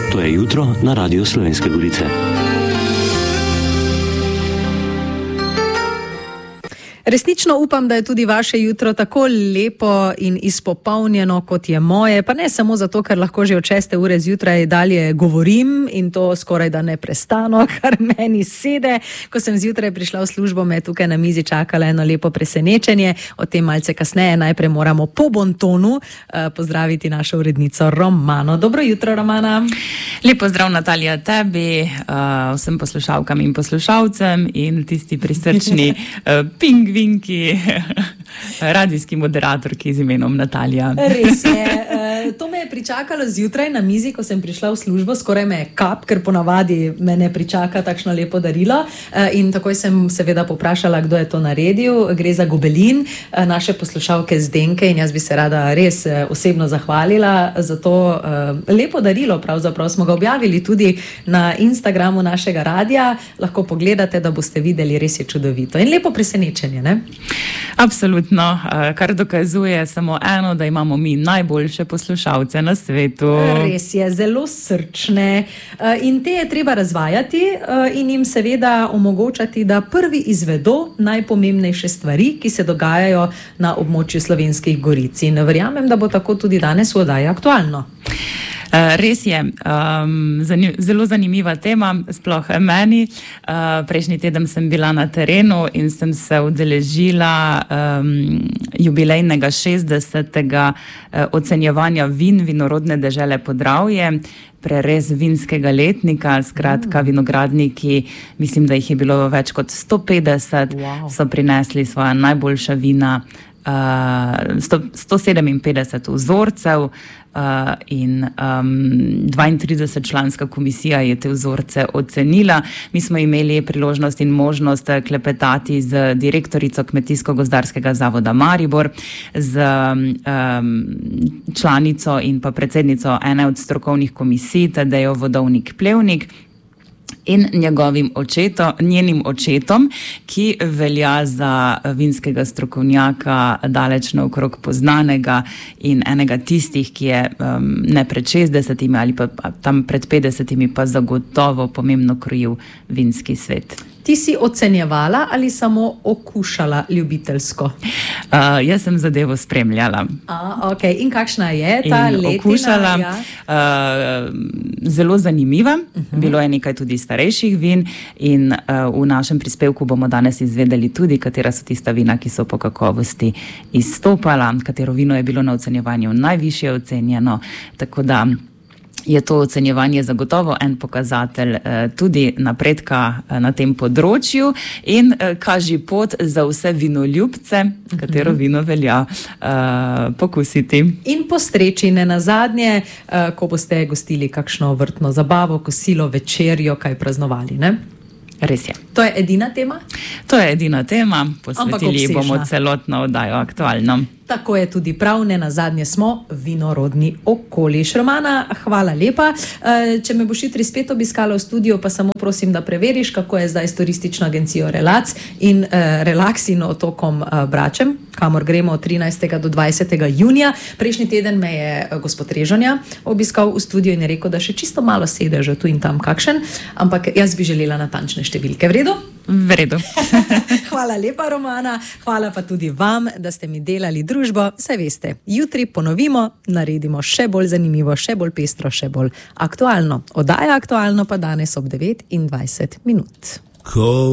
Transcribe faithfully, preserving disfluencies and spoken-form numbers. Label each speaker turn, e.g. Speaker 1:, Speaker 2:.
Speaker 1: To je jutro na Radiu Slovenske Gorice.
Speaker 2: Resnično upam, da je tudi vaše jutro tako lepo in izpopolnjeno, kot je moje, pa ne samo zato, ker lahko že od šeste ure zjutraj dalje govorim in to skoraj da neprestano, kar meni sede. Ko sem zjutraj prišla v službo, me je tukaj na mizi čakala eno lepo presenečenje, o tem malce kasneje. Najprej moramo po bontonu uh, pozdraviti našo urednico Romano. Dobro jutro, Romana.
Speaker 3: Lep pozdrav, Natalija, tebi, uh, vsem poslušalkam in poslušalcem in tisti prisrčni uh, pingvi, Vinki, radijski moderatorki z imenom Natalija.
Speaker 2: Res je. To me je pričakalo zjutraj na mizi, ko sem prišla v službo, skoraj me je kap, ker ponavadi me ne pričaka takšno lepo darilo. In takoj sem seveda poprašala, kdo je to naredil. Gre za gobelin naše poslušalke Zdenke in jaz bi se rada res osebno zahvalila za to lepo darilo. Pravzaprav smo ga objavili tudi na Instagramu našega radija. Lahko pogledate, da boste videli, res je čudovito. In lepo presenečenje, ne?
Speaker 3: Absolutno, kar dokazuje samo eno, da imamo mi najboljše poslušalce na svetu.
Speaker 2: Res je, zelo srčne in te je treba razvajati in jim seveda omogočati, da prvi izvedo najpomembnejše stvari, ki se dogajajo na območju Slovenskih Goric. In verjamem, da bo tako tudi danes v oddaji aktualno.
Speaker 3: Res je, um, zanim, zelo zanimiva tema, sploh meni. Uh, prejšnji teden sem bila na terenu in sem se udeležila um, jubilejnega šestdesetega uh, ocenjevanja vin vinorodne dežele Podravje, prerez vinskega letnika, skratka vinogradniki, mislim, da jih je bilo več kot sto petdeset, wow. So prinesli svoja najboljša vina, uh, sto sedeminpetdeset vzorcev, Uh, in um, dvaintrideset članska komisija je te vzorce ocenila. Mi smo imeli priložnost in možnost klepetati z direktorico Kmetijsko-gozdarskega zavoda Maribor, z um, članico in pa predsednico ene od strokovnih komisij, Tadejo Vodovnik-Plevnik, in njegovim očetom, njenim očetom, ki velja za vinskega strokovnjaka daleč naokrog poznanega in enega tistih, ki je um, ne pred šestdesetimi ali pa tam pred petdesetimi pa zagotovo pomembno krojil vinski svet.
Speaker 2: Ti si ocenjevala ali samo okušala ljubiteljsko?
Speaker 3: Uh, jaz sem zadevo spremljala.
Speaker 2: A, okay. In kakšna je ta
Speaker 3: in
Speaker 2: letina?
Speaker 3: Okušala.
Speaker 2: Ja.
Speaker 3: Uh, zelo zanimiva. Uh-huh. Bilo je nekaj tudi starejših vin in uh, v našem prispevku bomo danes izvedeli tudi, katera so tista vina, ki so po kakovosti izstopala, katero vino je bilo na ocenjevanju najvišje ocenjeno, tako da je to ocenjevanje zagotovo en pokazatelj eh, tudi napredka eh, na tem področju in eh, kaži pot za vse vinoljubce, katero vino velja eh, pokusiti.
Speaker 2: In po sreči, ne nazadnje, eh, ko boste gostili kakšno vrtno zabavo, kosilo, večerjo, kaj praznovali, ne?
Speaker 3: Res je.
Speaker 2: To je edina tema?
Speaker 3: To je edina tema, posvetili bomo celotno oddajo aktualno.
Speaker 2: Tako je tudi prav, ne nazadnje smo vinorodni okoliš. Romana, hvala lepa. Če me boš jutri spet obiskala v studiu, pa samo prosim, da preveriš, kako je zdaj s turistično agencijo Relax in uh, Relax in otokom uh, Bračem, kamor gremo od trinajstega do dvajsetega junija. Prejšnji teden me je uh, gospod Režonja obiskal v studiu in je rekel, da še čisto malo sedeža tu in tam kakšen, ampak jaz bi želela natančne številke. V redu?
Speaker 3: V redu.
Speaker 2: Hvala lepa, Romana. Hvala pa tudi vam, da ste mi delali družbo. Saj veste, jutri ponovimo, naredimo še bolj zanimivo, še bolj pestro, še bolj aktualno. Oddaja aktualno pa danes ob devet in dvajset minut. Cool.